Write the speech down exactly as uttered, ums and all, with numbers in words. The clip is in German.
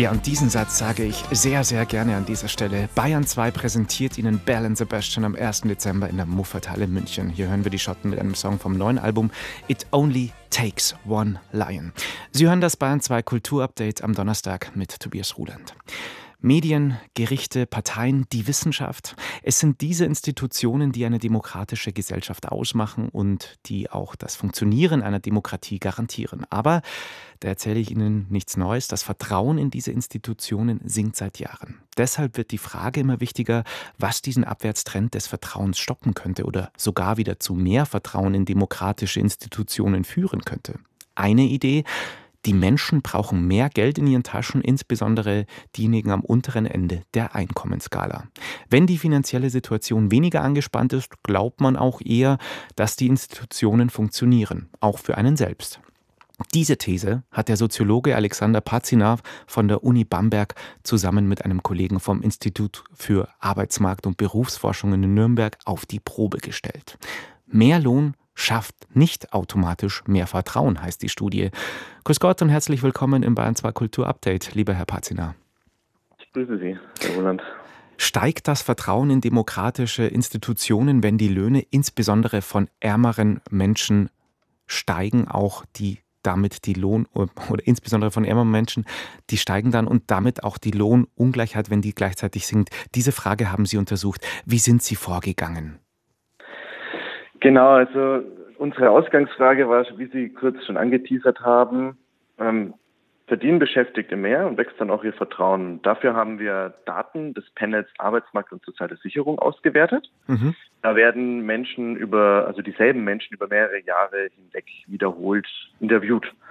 Ja, und diesen Satz sage ich sehr, sehr gerne an dieser Stelle. Bayern zwei präsentiert Ihnen Belle and Sebastian am ersten Dezember in der Muffathalle München. Hier hören wir die Schotten mit einem Song vom neuen Album It Only Takes One Lion. Sie hören das Bayern zwei Kulturupdate am Donnerstag mit Tobias Ruland. Medien, Gerichte, Parteien, die Wissenschaft. Es sind diese Institutionen, die eine demokratische Gesellschaft ausmachen und die auch das Funktionieren einer Demokratie garantieren. Aber da erzähle ich Ihnen nichts Neues. Das Vertrauen in diese Institutionen sinkt seit Jahren. Deshalb wird die Frage immer wichtiger, was diesen Abwärtstrend des Vertrauens stoppen könnte oder sogar wieder zu mehr Vertrauen in demokratische Institutionen führen könnte. Eine Idee: Die Menschen brauchen mehr Geld in ihren Taschen, insbesondere diejenigen am unteren Ende der Einkommensskala. Wenn die finanzielle Situation weniger angespannt ist, glaubt man auch eher, dass die Institutionen funktionieren, auch für einen selbst. Diese These hat der Soziologe Alexander Pazina von der Uni Bamberg zusammen mit einem Kollegen vom Institut für Arbeitsmarkt- und Berufsforschung in Nürnberg auf die Probe gestellt. Mehr Lohn schafft nicht automatisch mehr Vertrauen, heißt die Studie. Grüß Gott und herzlich willkommen im Bayern zwei Kultur Update, lieber Herr Pazina. Ich grüße Sie, Herr Roland. Steigt das Vertrauen in demokratische Institutionen, wenn die Löhne insbesondere von ärmeren Menschen steigen, auch die damit die Lohn- oder insbesondere von ärmeren Menschen, die steigen dann und damit auch die Lohnungleichheit, wenn die gleichzeitig sinkt? Diese Frage haben Sie untersucht. Wie sind Sie vorgegangen? Genau, also unsere Ausgangsfrage war, wie Sie kurz schon angeteasert haben, ähm, verdienen Beschäftigte mehr und wächst dann auch ihr Vertrauen. Dafür haben wir Daten des Panels Arbeitsmarkt und soziale Sicherung ausgewertet. Mhm. Da werden Menschen über, also dieselben Menschen über mehrere Jahre hinweg wiederholt interviewt.